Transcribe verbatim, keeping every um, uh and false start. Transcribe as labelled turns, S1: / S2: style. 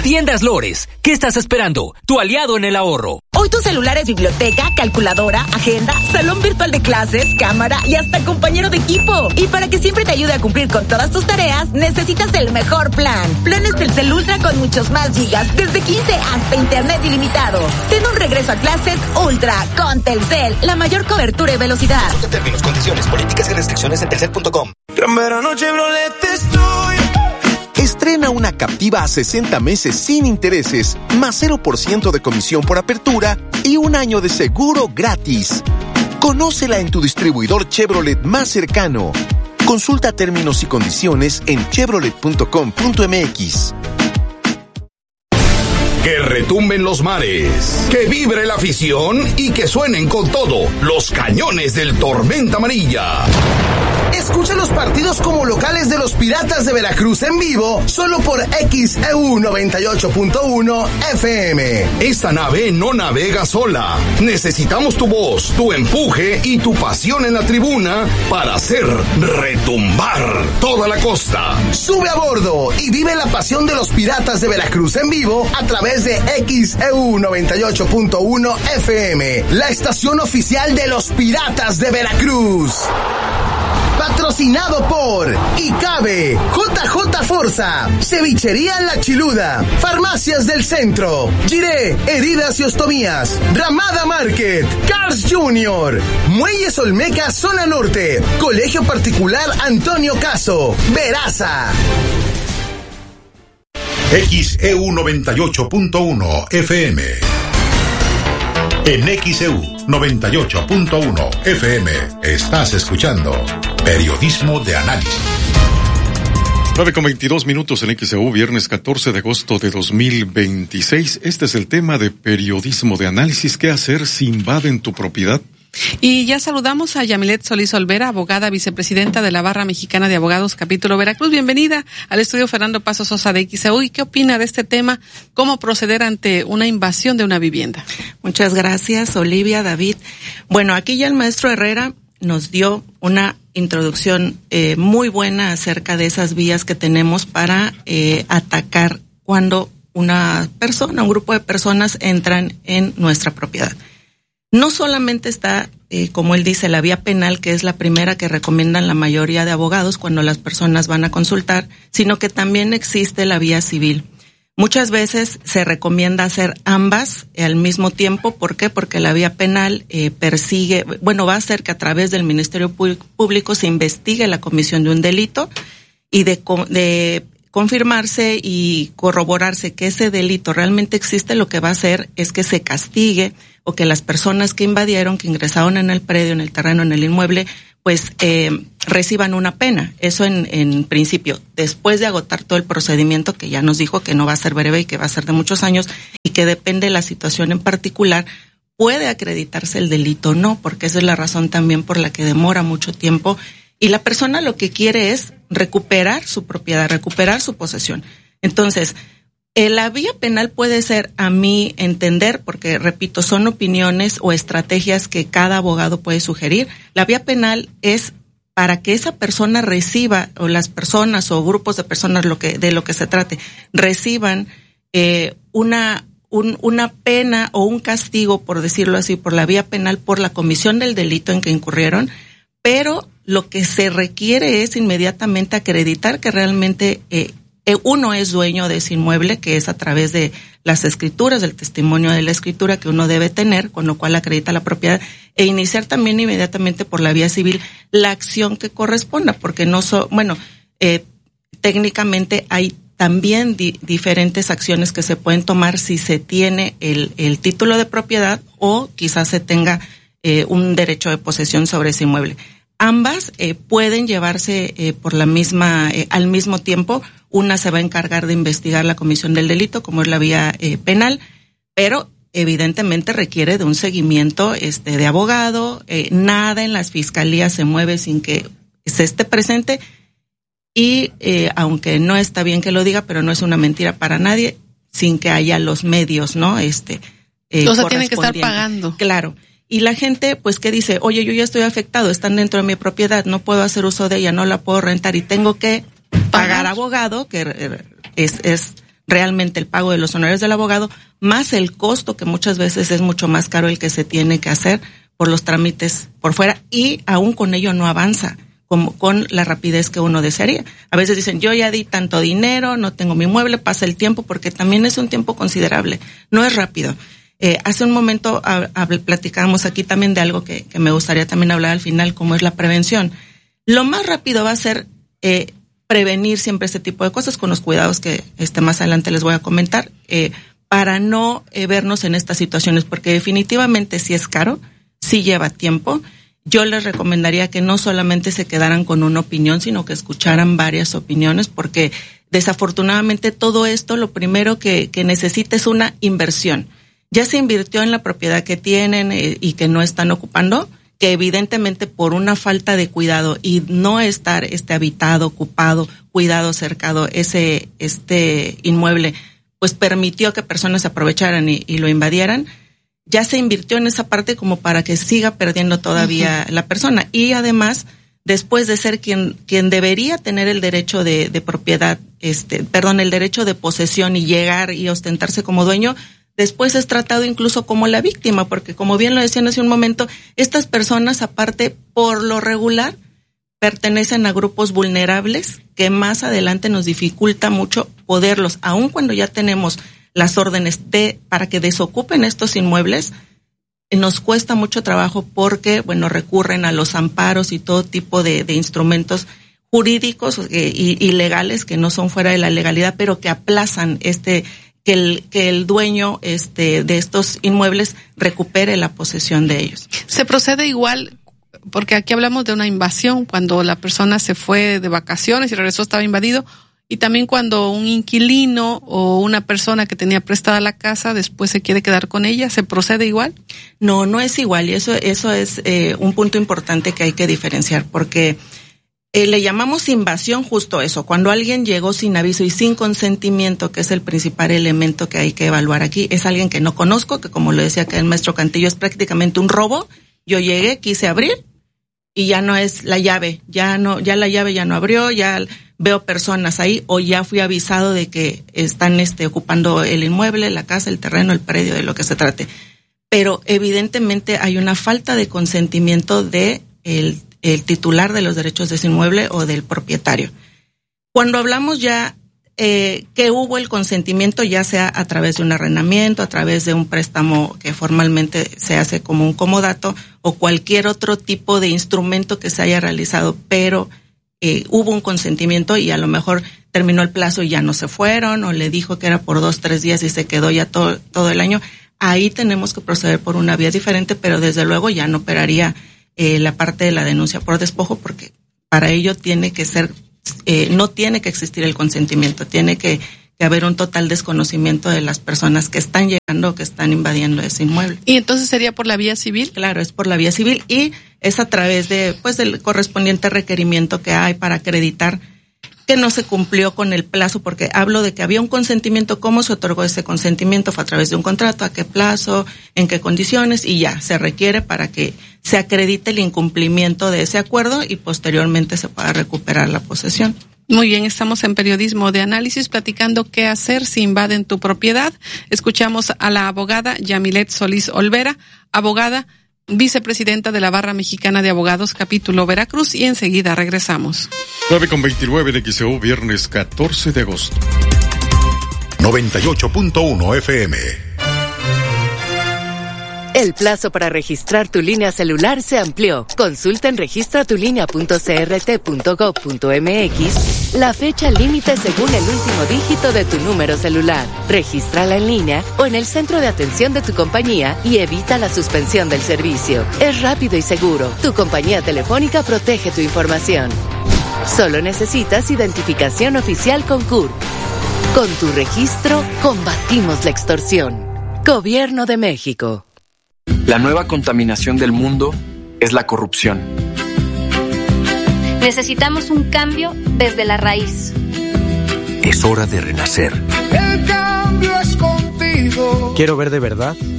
S1: Tiendas Lores, ¿qué estás esperando? Tu aliado en el ahorro.
S2: Hoy tu celular es biblioteca, calculadora, agenda, salón virtual de clases, cámara y hasta compañero de equipo. Y para que siempre te ayude a cumplir con todas tus tareas, necesitas el mejor plan. Planes Telcel Ultra con muchos más gigas, desde quince hasta internet ilimitado. Ten un regreso a clases Ultra con Telcel, la mayor cobertura y velocidad.
S3: Consulta términos, condiciones, políticas y restricciones en telcel punto com.
S4: Gran verano Chevrolet estoy.
S5: Estrena una Captiva a sesenta meses sin intereses, más cero por ciento de comisión por apertura y un año de seguro gratis. Conócela en tu distribuidor Chevrolet más cercano. Consulta términos y condiciones en chevrolet punto com punto m x.
S6: Que retumben los mares, que vibre la afición y que suenen con todo los cañones del Tormenta Amarilla.
S7: Escucha los partidos como locales de los Piratas de Veracruz en vivo, solo por X E U noventa y ocho punto uno F M.
S6: Esta nave no navega sola. Necesitamos tu voz, tu empuje y tu pasión en la tribuna para hacer retumbar toda la costa.
S7: Sube a bordo y vive la pasión de los Piratas de Veracruz en vivo a través de X E U noventa y ocho punto uno F M, la estación oficial de los Piratas de Veracruz. Patrocinado por Icabe, J J Forza, Cevichería La Chiluda, Farmacias del Centro, Giré, Heridas y Ostomías, Ramada Market, Cars Junior, Muelles Olmeca Zona Norte, Colegio Particular Antonio Caso, Veraza.
S8: X E U noventa y ocho punto uno F M. En X E U noventa y ocho punto uno F M estás escuchando Periodismo de Análisis.
S9: nueve con veintidós minutos en X E U, viernes catorce de agosto de dos mil veintiséis. Este es el tema de Periodismo de Análisis. ¿Qué hacer si invaden tu propiedad?
S10: Y ya saludamos a Yamilet Solís Olvera, abogada vicepresidenta de la Barra Mexicana de Abogados, capítulo Veracruz. Bienvenida al estudio Fernando Paso Sosa de X E U. ¿Y qué opina de este tema? ¿Cómo proceder ante una invasión de una vivienda?
S11: Muchas gracias, Olivia, David. Bueno, aquí ya el maestro Herrera nos dio una introducción eh, muy buena acerca de esas vías que tenemos para eh, atacar cuando una persona, un grupo de personas entran en nuestra propiedad. No solamente está, eh, como él dice, la vía penal, que es la primera que recomiendan la mayoría de abogados cuando las personas van a consultar, sino que también existe la vía civil. Muchas veces se recomienda hacer ambas al mismo tiempo. ¿Por qué? Porque la vía penal eh, persigue, bueno, va a hacer que a través del Ministerio Público se investigue la comisión de un delito y de, de confirmarse y corroborarse que ese delito realmente existe, lo que va a hacer es que se castigue o que las personas que invadieron, que ingresaron en el predio, en el terreno, en el inmueble, pues eh, reciban una pena. Eso en, en principio, después de agotar todo el procedimiento, que ya nos dijo que no va a ser breve y que va a ser de muchos años y que depende de la situación en particular, puede acreditarse el delito o no, porque esa es la razón también por la que demora mucho tiempo. Y la persona lo que quiere es recuperar su propiedad, recuperar su posesión. Entonces, eh, la vía penal puede ser, a mi entender, porque repito, son opiniones o estrategias que cada abogado puede sugerir. La vía penal es para que esa persona reciba, o las personas o grupos de personas, lo que de lo que se trate, reciban eh, una un, una pena o un castigo, por decirlo así, por la vía penal, por la comisión del delito en que incurrieron, pero lo que se requiere es inmediatamente acreditar que realmente eh, uno es dueño de ese inmueble, que es a través de las escrituras, del testimonio de la escritura que uno debe tener, con lo cual acredita la propiedad, e iniciar también inmediatamente por la vía civil la acción que corresponda, porque no so, bueno, eh, técnicamente hay también di, diferentes acciones que se pueden tomar si se tiene el, el título de propiedad o quizás se tenga eh, un derecho de posesión sobre ese inmueble. Ambas eh, pueden llevarse eh, por la misma, eh, al mismo tiempo. Una se va a encargar de investigar la comisión del delito, como es la vía eh, penal, pero evidentemente requiere de un seguimiento este, de abogado. Eh, nada en las fiscalías se mueve sin que se esté presente. Y eh, aunque no está bien que lo diga, pero no es una mentira para nadie, sin que haya los medios, ¿no? Este, eh,
S10: o sea, tienen que estar pagando.
S11: Claro. Y la gente, pues, que dice, oye, yo ya estoy afectado, están dentro de mi propiedad, no puedo hacer uso de ella, no la puedo rentar y tengo que pagar abogado, que es, es realmente el pago de los honorarios del abogado, más el costo que muchas veces es mucho más caro el que se tiene que hacer por los trámites por fuera, y aún con ello no avanza como con la rapidez que uno desearía. A veces dicen, yo ya di tanto dinero, no tengo mi inmueble, pasa el tiempo, porque también es un tiempo considerable, no es rápido. Eh, hace un momento a, a, platicábamos aquí también de algo que, que me gustaría también hablar al final, como es la prevención. Lo más rápido va a ser eh, prevenir siempre este tipo de cosas con los cuidados que este más adelante les voy a comentar, eh, para no eh, vernos en estas situaciones, porque definitivamente sí es caro, sí lleva tiempo. Yo les recomendaría que no solamente se quedaran con una opinión, sino que escucharan varias opiniones, porque desafortunadamente todo esto lo primero que, que necesita es una inversión. Ya se invirtió en la propiedad que tienen eh, y que no están ocupando, que evidentemente por una falta de cuidado y no estar este habitado, ocupado, cuidado, cercado, ese este inmueble, pues permitió que personas aprovecharan y, y lo invadieran. Ya se invirtió en esa parte como para que siga perdiendo todavía uh-huh. la persona. Y además, después de ser quien quien debería tener el derecho de, de propiedad, este, perdón, el derecho de posesión y llegar y ostentarse como dueño, después es tratado incluso como la víctima, porque como bien lo decían hace un momento, estas personas aparte, por lo regular, pertenecen a grupos vulnerables que más adelante nos dificulta mucho poderlos, aun cuando ya tenemos las órdenes de para que desocupen estos inmuebles, nos cuesta mucho trabajo porque, bueno, recurren a los amparos y todo tipo de, de instrumentos jurídicos eh, y, y legales que no son fuera de la legalidad, pero que aplazan este que el que el dueño este de estos inmuebles recupere la posesión de ellos.
S10: Se procede igual, porque aquí hablamos de una invasión, cuando la persona se fue de vacaciones y regresó, estaba invadido. Y también cuando un inquilino o una persona que tenía prestada la casa después se quiere quedar con ella, ¿se procede igual?
S11: No, no es igual, y eso eso es eh, un punto importante que hay que diferenciar, porque eh, le llamamos invasión justo eso, cuando alguien llegó sin aviso y sin consentimiento, que es el principal elemento que hay que evaluar aquí. Es alguien que no conozco, que como lo decía acá el maestro Cantillo, es prácticamente un robo. Yo llegué, quise abrir y ya no es la llave, ya no, ya la llave ya no abrió, ya veo personas ahí, o ya fui avisado de que están este ocupando el inmueble, la casa, el terreno, el predio, de lo que se trate. Pero evidentemente hay una falta de consentimiento de el, el titular de los derechos de ese inmueble o del propietario. Cuando hablamos ya eh, que hubo el consentimiento, ya sea a través de un arrendamiento, a través de un préstamo que formalmente se hace como un comodato, o cualquier otro tipo de instrumento que se haya realizado, pero Eh, hubo un consentimiento y a lo mejor terminó el plazo y ya no se fueron, o le dijo que era por dos, tres días y se quedó ya todo, todo el año. Ahí tenemos que proceder por una vía diferente, pero desde luego ya no operaría eh, la parte de la denuncia por despojo, porque para ello tiene que ser, eh, no tiene que existir el consentimiento, tiene que, que haber un total desconocimiento de las personas que están llegando o que están invadiendo ese inmueble.
S10: ¿Y entonces sería por la vía civil?
S11: Claro, es por la vía civil y es a través de, pues, del correspondiente requerimiento que hay para acreditar que no se cumplió con el plazo, porque hablo de que había un consentimiento. ¿Cómo se otorgó ese consentimiento? Fue a través de un contrato, a qué plazo, en qué condiciones, y ya se requiere para que se acredite el incumplimiento de ese acuerdo y posteriormente se pueda recuperar la posesión.
S10: Muy bien, estamos en Periodismo de Análisis platicando qué hacer si invaden tu propiedad. Escuchamos a la abogada Yamilet Solís Olvera, abogada, vicepresidenta de la Barra Mexicana de Abogados, capítulo Veracruz, y enseguida regresamos.
S9: nueve con veintinueve en X E U, viernes catorce de agosto.
S8: noventa y ocho punto uno F M.
S12: El plazo para registrar tu línea celular se amplió. Consulta en registra tu línea punto c r t punto gov punto m x la fecha límite según el último dígito de tu número celular. Regístrala en línea o en el centro de atención de tu compañía y evita la suspensión del servicio. Es rápido y seguro. Tu compañía telefónica protege tu información. Solo necesitas identificación oficial con C U R. Con tu registro, combatimos la extorsión. Gobierno de México.
S13: La nueva contaminación del mundo es la corrupción.
S14: Necesitamos un cambio desde la raíz.
S15: Es hora de renacer.
S16: El cambio es contigo.
S15: Quiero ver de verdad